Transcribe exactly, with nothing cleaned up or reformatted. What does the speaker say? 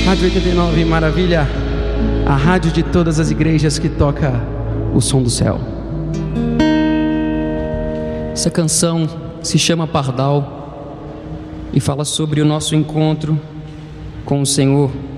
Rádio oitenta e nove Maravilha, a rádio de todas as igrejas que toca o som do céu. Essa canção se chama Pardal e fala sobre o nosso encontro com o Senhor.